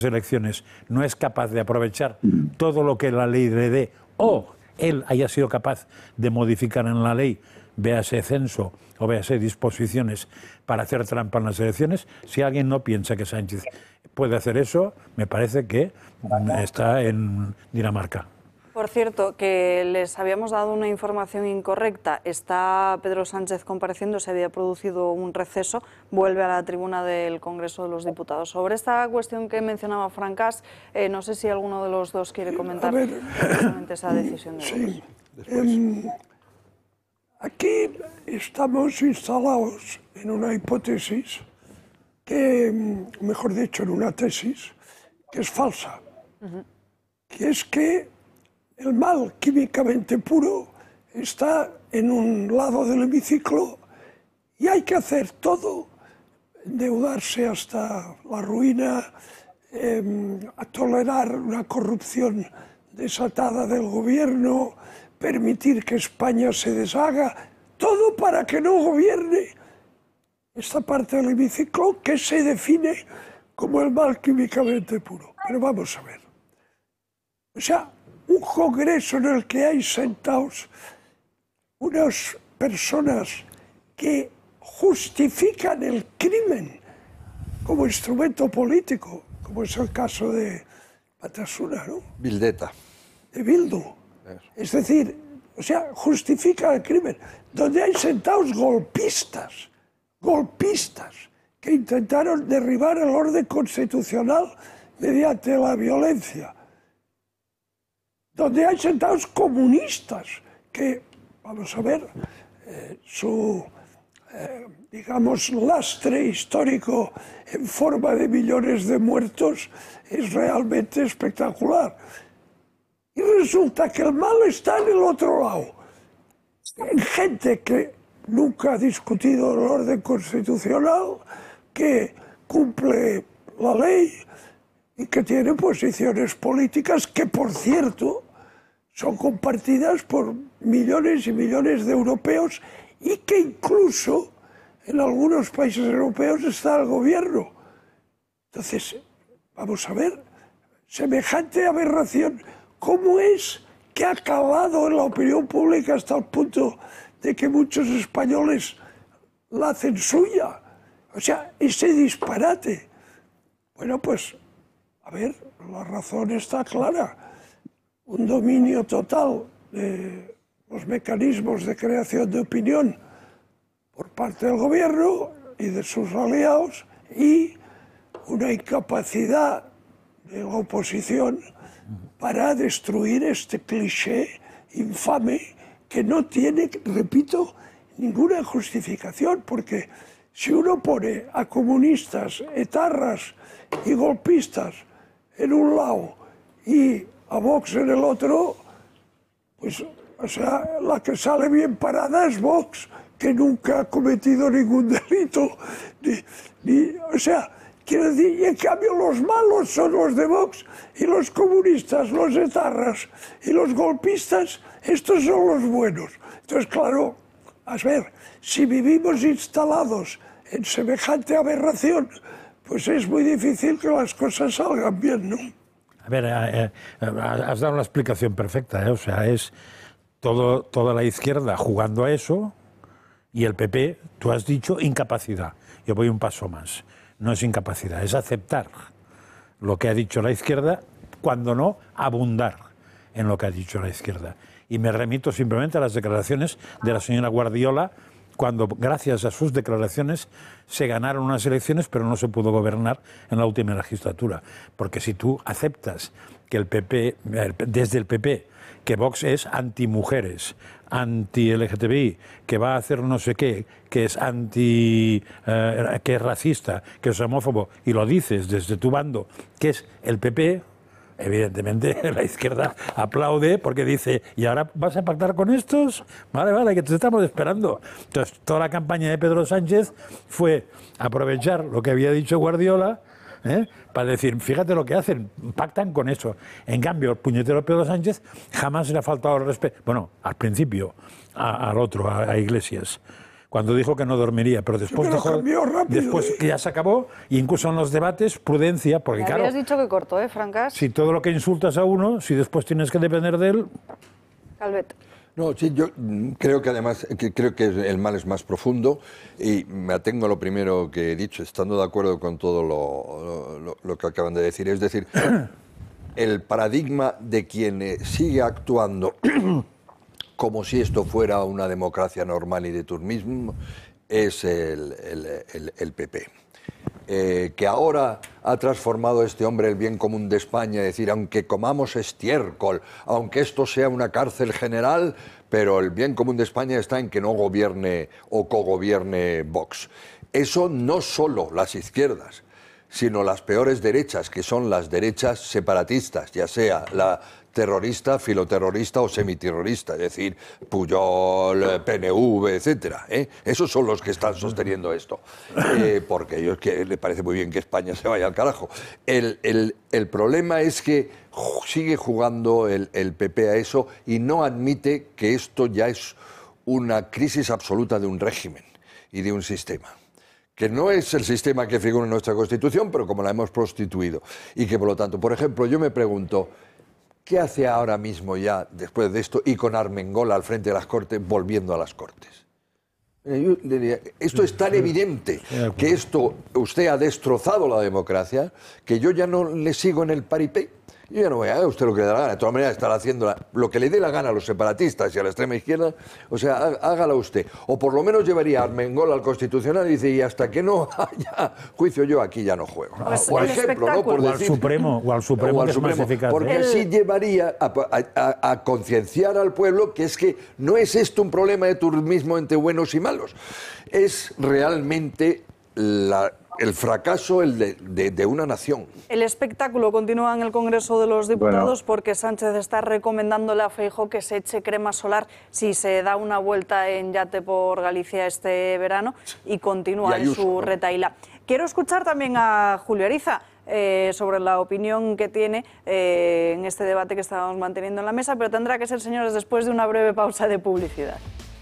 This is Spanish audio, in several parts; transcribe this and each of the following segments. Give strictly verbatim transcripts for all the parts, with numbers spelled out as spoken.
elecciones no es capaz de aprovechar todo lo que la ley le dé, o él haya sido capaz de modificar en la ley, véase censo o véase disposiciones para hacer trampa en las elecciones, si alguien no piensa que Sánchez puede hacer eso, me parece que está en Dinamarca. Por cierto, que les habíamos dado una información incorrecta. Está Pedro Sánchez compareciendo, se había producido un receso, vuelve a la tribuna del Congreso de los Diputados. Sobre esta cuestión que mencionaba Francás, eh, no sé si alguno de los dos quiere comentar ver, precisamente esa decisión de sí. eh, Aquí estamos instalados en una hipótesis que, mejor dicho, en una tesis que es falsa, uh-huh. que es que el mal químicamente puro está en un lado del hemiciclo y hay que hacer todo, endeudarse hasta la ruina, eh, a tolerar una corrupción desatada del gobierno, permitir que España se deshaga, todo para que no gobierne esta parte del hemiciclo que se define como el mal químicamente puro. Pero vamos a ver. O sea, un congreso en el que hay sentados unas personas que justifican el crimen como instrumento político, como es el caso de Batasuna, ¿no? Bildeta. De Bildu. Es decir, o sea, justifica el crimen. Donde hay sentados golpistas, golpistas, que intentaron derribar el orden constitucional mediante la violencia. Donde hay sentados comunistas que, vamos a ver, eh, su, eh, digamos, lastre histórico en forma de millones de muertos es realmente espectacular. Y resulta que el mal está en el otro lado. En gente que nunca ha discutido el orden constitucional, que cumple la ley y que tiene posiciones políticas que, por cierto, son compartidas por millones y millones de europeos y que incluso en algunos países europeos está el gobierno. Entonces, vamos a ver, semejante aberración, ¿cómo es que ha calado en la opinión pública hasta el punto de que muchos españoles la hacen suya? O sea, ese disparate. Bueno, pues, a ver, la razón está clara. Un dominio total de los mecanismos de creación de opinión por parte del gobierno y de sus aliados y una incapacidad de la oposición para destruir este cliché infame que no tiene, repito, ninguna justificación, porque si uno pone a comunistas, etarras y golpistas en un lado y a Vox en el otro, pues, o sea, la que sale bien parada es Vox, que nunca ha cometido ningún delito, ni, ni, o sea, quiero decir, y en cambio los malos son los de Vox y los comunistas, los etarras y los golpistas, estos son los buenos. Entonces, claro, a ver, si vivimos instalados en semejante aberración, pues es muy difícil que las cosas salgan bien, ¿no? A ver, eh, eh, has dado una explicación perfecta, ¿eh? O sea, es todo, toda la izquierda jugando a eso y el P P, tú has dicho incapacidad. Yo voy un paso más. No es incapacidad, es aceptar lo que ha dicho la izquierda, cuando no, abundar en lo que ha dicho la izquierda. Y me remito simplemente a las declaraciones de la señora Guardiola, cuando gracias a sus declaraciones se ganaron unas elecciones, pero no se pudo gobernar en la última legislatura. Porque si tú aceptas que el P P, desde el P P, que Vox es antimujeres, anti-L G T B I, que va a hacer no sé qué, que es anti, eh, que es racista, que es homófobo, y lo dices desde tu bando, que es el P P, evidentemente la izquierda aplaude porque dice, ¿y ahora vas a pactar con estos? Vale, vale, que te estamos esperando. Entonces, toda la campaña de Pedro Sánchez fue aprovechar lo que había dicho Guardiola, ¿eh? Para decir, fíjate lo que hacen, pactan con eso. En cambio, el puñetero Pedro Sánchez jamás le ha faltado el respeto, bueno, al principio, a, al otro, a, a Iglesias. cuando dijo que no dormiría, pero después pero dejó, cambió rápido, después ¿eh? que ya se acabó, y incluso en los debates, prudencia, porque Me claro, habías dicho que cortó, ¿eh, Francas? si todo lo que insultas a uno, si después tienes que depender de él... Calvet. No, sí, yo mm, creo que además, que creo que el mal es más profundo y me atengo a lo primero que he dicho, estando de acuerdo con todo lo, lo, lo que acaban de decir. Es decir, el paradigma de quien eh, sigue actuando como si esto fuera una democracia normal y de turnismo es el, el, el, el P P. Eh, que ahora ha transformado este hombre el bien común de España, es decir, aunque comamos estiércol, aunque esto sea una cárcel general, pero el bien común de España está en que no gobierne o cogobierne Vox. Eso no solo las izquierdas, sino las peores derechas, que son las derechas separatistas, ya sea la terrorista, filoterrorista o semiterrorista, es decir, Pujol, P N V, etcétera. ¿eh? Esos son los que están sosteniendo esto, eh, porque a ellos que les parece muy bien que España se vaya al carajo. El, el, el problema es que sigue jugando el, el P P a eso y no admite que esto ya es una crisis absoluta de un régimen y de un sistema, que no es el sistema que figura en nuestra Constitución, pero como la hemos prostituido. Y que, por lo tanto, por ejemplo, yo me pregunto, ¿qué hace ahora mismo ya, después de esto, y con Armengol al frente de las Cortes, volviendo a las Cortes? Yo diría, esto es tan evidente que esto, usted ha destrozado la democracia, que yo ya no le sigo en el paripé. Yo ya no voy a hacer usted lo que le dé la gana. De todas maneras, estará haciendo la, lo que le dé la gana a los separatistas y a la extrema izquierda. O sea, hágala usted. O por lo menos llevaría a Armengol al Constitucional y dice, y hasta que no haya juicio, yo aquí ya no juego. Pues por el ejemplo, ¿no? Por O al decir, Supremo, o al Supremo, o al que es más Supremo, eficaz, porque ¿eh? así llevaría a, a, a concienciar al pueblo que es que no es esto un problema de turnismo entre buenos y malos. Es realmente la... el fracaso el de, de, de una nación. El espectáculo continúa en el Congreso de los Diputados, bueno, porque Sánchez está recomendándole a Feijóo que se eche crema solar si se da una vuelta en yate por Galicia este verano y continúa y en su retahíla. Quiero escuchar también a Julio Ariza eh, sobre la opinión que tiene eh, en este debate que estábamos manteniendo en la mesa, pero tendrá que ser, señores, después de una breve pausa de publicidad.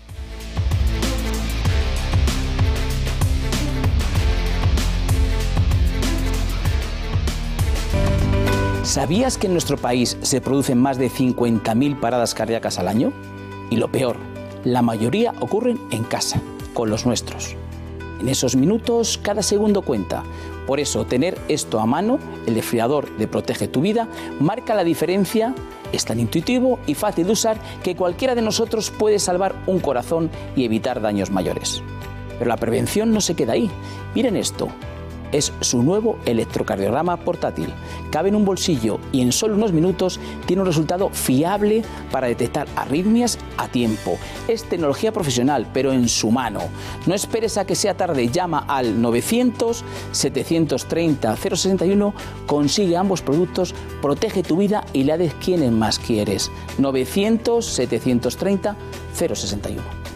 ¿Sabías que en nuestro país se producen más de cincuenta mil paradas cardíacas al año? Y lo peor, la mayoría ocurren en casa, con los nuestros. En esos minutos, cada segundo cuenta. Por eso, tener esto a mano, el desfibrilador de Protege tu Vida, marca la diferencia, es tan intuitivo y fácil de usar que cualquiera de nosotros puede salvar un corazón y evitar daños mayores. Pero la prevención no se queda ahí. Miren esto. Es su nuevo electrocardiograma portátil. Cabe en un bolsillo y en solo unos minutos tiene un resultado fiable para detectar arritmias a tiempo. Es tecnología profesional, pero en su mano. No esperes a que sea tarde. Llama al novecientos, setecientos treinta, cero sesenta y uno, consigue ambos productos, protege tu vida y la de quienes más quieres. novecientos, setecientos treinta, cero sesenta y uno.